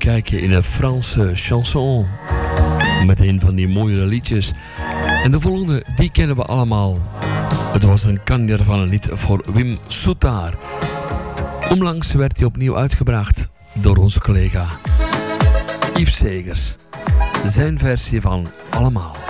kijken in een Franse chanson. Met een van die mooiere liedjes. En de volgende, die kennen we allemaal. Het was een kanjer van een lied voor Wim Soetaar. Onlangs werd hij opnieuw uitgebracht door onze collega Yves Segers. Zijn versie van Allemaal.